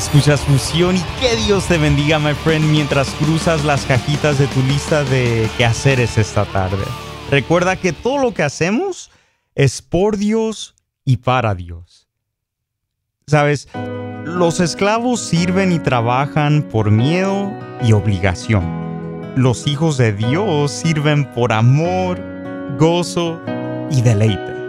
Escuchas Fusión y que Dios te bendiga, my friend, mientras cruzas las cajitas de tu lista de quehaceres esta tarde. Recuerda que todo lo que hacemos es por Dios y para Dios. ¿Sabes? Los esclavos sirven y trabajan por miedo y obligación. Los hijos de Dios sirven por amor, gozo y deleite.